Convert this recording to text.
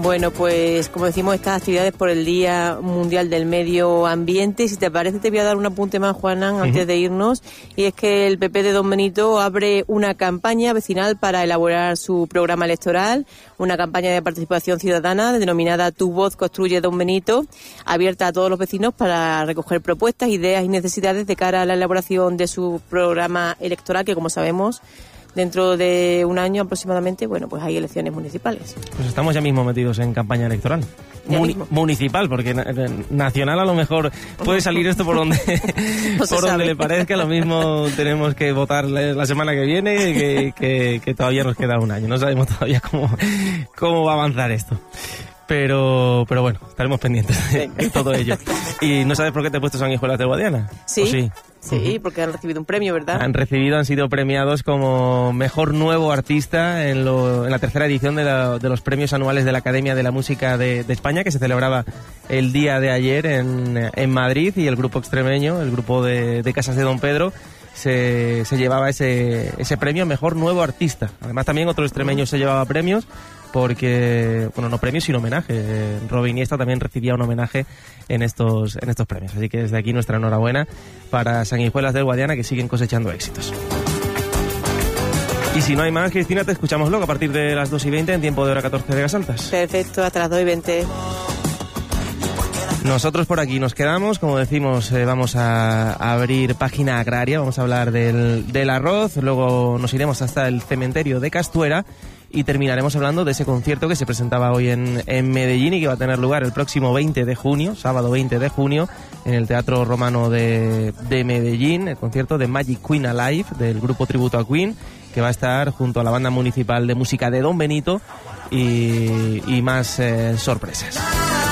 Bueno, pues como decimos, estas actividades por el Día Mundial del Medio Ambiente. Si te parece, te voy a dar un apunte más, Juanan, antes de irnos. Y es que el PP de Don Benito abre una campaña vecinal para elaborar su programa electoral, una campaña de participación ciudadana denominada Tu voz construye Don Benito, abierta a todos los vecinos para recoger propuestas, ideas y necesidades de cara a la elaboración de su programa electoral, que como sabemos, dentro de un año aproximadamente, bueno, pues hay elecciones municipales. Pues estamos ya mismo metidos en campaña electoral. Municipal, porque nacional a lo mejor puede salir esto por donde no por donde le parezca. Lo mismo tenemos que votar la semana que viene, que todavía nos queda un año. No sabemos todavía cómo va a avanzar esto. Pero bueno, estaremos pendientes de todo ello. ¿Y no sabes por qué te he puesto Sanguijuelas de Guadiana? Sí. Sí, porque han recibido un premio, ¿verdad? Han sido premiados como Mejor Nuevo Artista en la tercera edición de los premios anuales de la Academia de la Música de España, que se celebraba el día de ayer en Madrid, y el grupo extremeño, el grupo de Casas de Don Pedro, se llevaba ese premio Mejor Nuevo Artista. Además, también otro extremeño se llevaba premios, porque, bueno, no premios sino homenaje. Robin Iniesta también recibía un homenaje en estos premios. Así que desde aquí nuestra enhorabuena para Sanguijuelas del Guadiana, que siguen cosechando éxitos. Y si no hay más, Cristina, te escuchamos luego a partir de las 2:20 en tiempo de hora 14 de Vegas Altas. Perfecto, hasta las 2:20. Nosotros por aquí nos quedamos, como decimos, vamos a abrir página agraria, vamos a hablar del arroz, luego nos iremos hasta el cementerio de Castuera y terminaremos hablando de ese concierto que se presentaba hoy en Medellín y que va a tener lugar el próximo 20 de junio, sábado 20 de junio, en el Teatro Romano de Medellín, el concierto de Magic Queen Alive, del grupo tributo a Queen, que va a estar junto a la Banda Municipal de Música de Don Benito y más sorpresas.